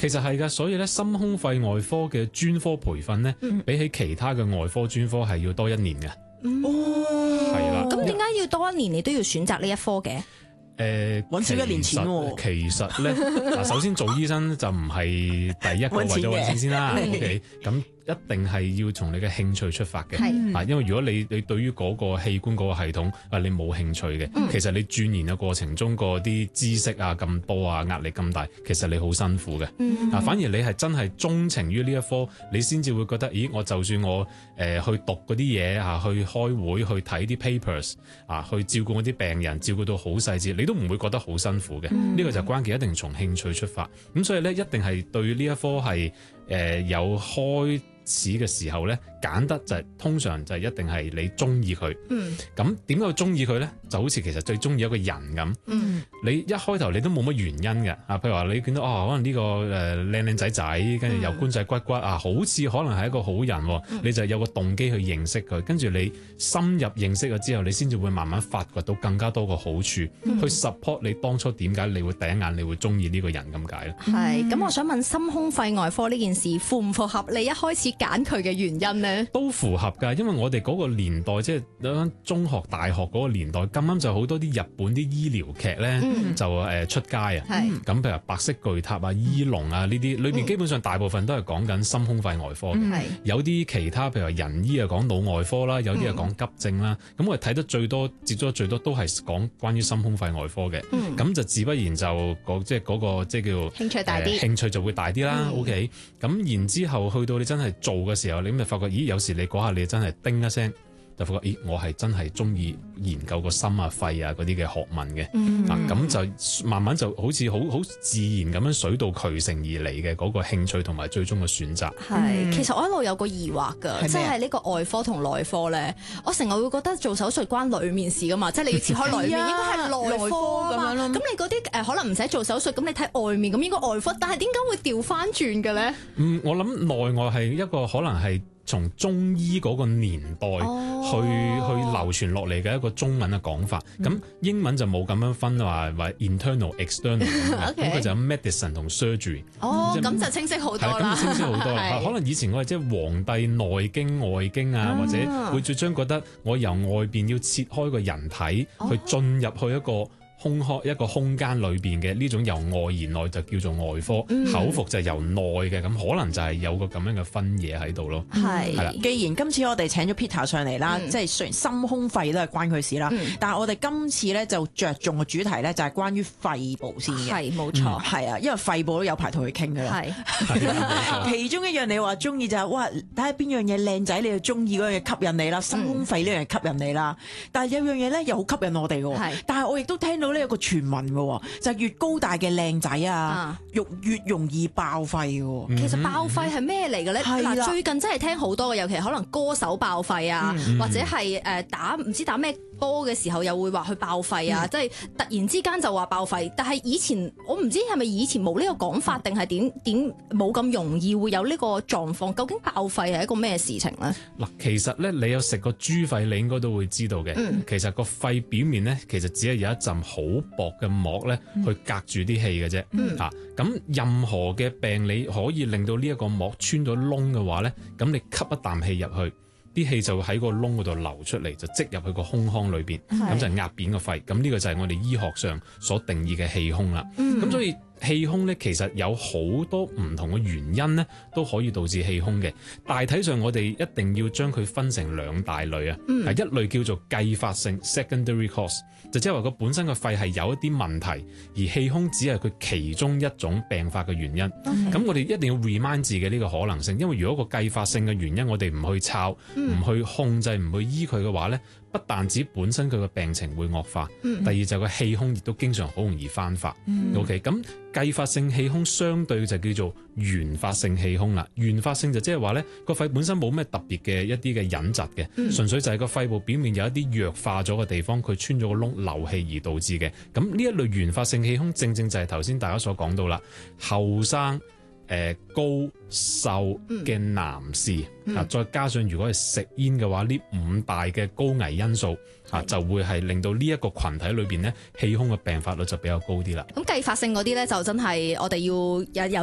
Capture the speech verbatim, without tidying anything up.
其實係㗎，所以咧心胸肺外科嘅專科培訓咧，嗯、比起其他嘅外科專科係要多一年嘅。 哦， 係啦。 咁點解要多一年？你都要選擇呢一科嘅？ 誒， 揾少一年錢喎。 其實咧，嗱，首先做醫生就唔係第一個為咗揾錢先啦。OK，咁。一定係要從你嘅興趣出發嘅，啊，因為如果你你對於嗰個器官嗰個系統啊你冇興趣嘅，嗯、其實你鑽研嘅過程中嗰啲知識啊咁多啊壓力咁大，其實你好辛苦嘅，嗯、啊，反而你係真係鍾情於呢一科，你先至會覺得，咦，我就算我誒、呃、去讀嗰啲嘢啊，去開會去睇啲 papers 啊，去照顧嗰啲病人，照顧到好細緻，你都唔會覺得好辛苦嘅。呢、嗯、個就關鍵，一定從興趣出發。咁所以咧，一定係對呢一科係誒、呃、有開始嘅時候咧，揀得就係、是、通常就係一定係你中意佢。嗯，咁點解會中意佢咧？就好似其實最中意一個人咁。嗯，你一開頭你都冇乜原因嘅。啊，譬如話你見到哦，可能呢、這個誒靚靚仔仔，跟住又官仔骨骨啊，好似可能係一個好人，嗯、你就有個動機去認識佢。跟住你深入認識咗之後，你先至會慢慢發掘到更加多個好處，嗯、去 support 你當初點解你會第一眼你會中意呢個人咁解咧？ 係，咁我想問心胸肺外科呢件事符唔符合你一開始揀佢嘅原因呢？ 都符合㗎，因為我哋嗰個年代，即係中學、大學嗰個年代，咁啱就好多啲日本啲醫療劇咧，嗯、就誒出街啊。咁譬如白色巨塔啊、醫龍啊呢啲，裏邊基本上大部分都係講緊心胸肺外科嘅。嗯、有啲其他譬如話人醫啊講腦外科啦，有啲係講急症啦。咁、嗯、我哋睇得最多、接觸得最多都係講關於心胸肺外科嘅。咁、嗯、就自不然就嗰即係嗰個即係叫興趣大啲、呃，興趣就會大啲啦。嗯、OK，咁然之後去到你真係做嘅時候，你咁就發覺，咦，有時你嗰下你真係叮一聲，就發覺，咦，我係真係中意研究個心啊、肺啊嗰啲嘅學問嘅，嗯、啊，咁就慢慢就好似好好自然咁樣水到渠成而嚟嘅嗰個興趣同埋最終嘅選擇。 係，嗯、其實我一路有個疑惑㗎，即係呢個外科同內科咧，我成日會覺得做手術關裡面事㗎嘛，即係你要切開裡面，應該係內科咁樣咯。咁你嗰啲誒可能唔使做手術，咁你睇外面咁應該外科，但係點解會調翻轉嘅咧？ 嗯，我諗內外係一個可能係從中醫嗰個年代去、哦、去流傳落嚟嘅一個中文嘅講法，咁、嗯、英文就冇咁樣分話話 internal external 咁佢就有 medicine 同 surgery。 哦，咁、 就、 就清晰好多啦。 咁就清晰好多啦。可能以前我哋即係黃帝內經、外經啊，或者會最將覺得我由外邊要切開個人體、哦、去進入去一個空開一個空間裏邊嘅呢種由外而內就叫做外科，嗯、口服就係由內嘅，咁可能就係有個咁樣嘅分野喺度咯。 係，係啦。既然今次我哋請咗 Peter 上嚟啦，嗯、即係雖然心胸肺都係關佢事啦，嗯、但係我哋今次咧就着重嘅主題咧就係關於肺部先嘅。 係，冇錯。係啊、嗯， 因為肺部都有排同佢傾㗎啦。係。其中一樣你話中意就係、是、哇，睇下邊樣嘢靚仔你就中意嗰樣嘢吸引你啦，心胸肺呢樣嘢吸引你啦。嗯、但係有樣嘢咧又好吸引我哋㗎。係。但係我亦都聽到呢有個傳聞嘅，就係越高大嘅靚仔啊，越越容易爆肺嘅。 其實爆肺係咩嚟嘅咧？嗱，最近真係聽好多嘅，尤其係可能歌手爆肺啊，嗯、或者係誒打唔知打咩波嘅時候，又會話去爆肺啊，即係、嗯、突然之間就話爆肺。但係以前我唔知係咪以前冇呢個講法，定係點點冇咁容易會有呢個狀況？究竟爆肺係一個咩事情咧？ 嗱，其實咧你有食過豬肺，你應該都會知道嘅。嗯、其實個肺表面咧，其實只係有一陣好薄嘅膜咧，去隔住啲氣嘅啫。 嗯、 啊，咁任何嘅病理可以令到呢一個膜穿咗窿嘅話咧，咁你吸一啖氣入去，啲氣就會喺個窿嗰度流出嚟，就積入去個胸腔裏邊，咁就壓扁個肺。咁呢個就係我哋醫學上所定義嘅氣胸啦。咁、嗯、所以氣胸咧，其實有好多唔同嘅原因咧，都可以導致氣胸嘅。大體上，我哋一定要將佢分成兩大類啊。係、嗯、一類叫做繼發性 （secondary cause），就即係話佢本身個肺係有一啲問題，而氣胸只係佢其中一種病發嘅原因。咁 Okay. 我哋一定要 remind 自己呢個可能性，因為如果個繼發性嘅原因我哋唔去抄、唔、嗯、去控制、唔去醫佢嘅話咧，不但止本身佢嘅病情會惡化，嗯、第二就係個氣胸亦都經常好容易翻發。嗯、OK，咁繼發性氣胸相對就叫做原發性氣胸啦。原發性就即係話咧，個肺本身冇咩特別嘅一啲嘅隱疾嘅，嗯、純粹就係個肺部表面有一啲弱化咗嘅地方，佢穿咗個窿漏氣而導致嘅。咁呢一類原發性氣胸正正就係頭先大家所講到啦，後生。誒、呃、高瘦嘅男士啊，嗯、再加上如果係食煙嘅話，呢五大嘅高危因素啊，是就會係令到呢一個群體裏邊咧氣胸嘅病發率就比較高啲啦。 咁繼發性嗰啲咧，就真係我哋要有有。